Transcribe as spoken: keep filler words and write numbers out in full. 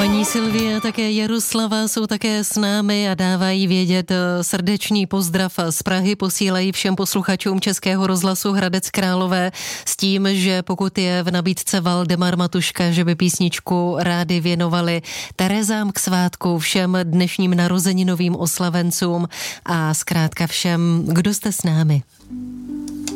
Paní Silvie a také Jaroslava jsou také s námi a dávají vědět srdečný pozdrav z Prahy, posílají všem posluchačům Českého rozhlasu Hradec Králové s tím, že pokud je v nabídce Valdemar Matuška, že by písničku rádi věnovali Terezám k svátku, všem dnešním narozeninovým oslavencům a zkrátka všem, kdo jste s námi.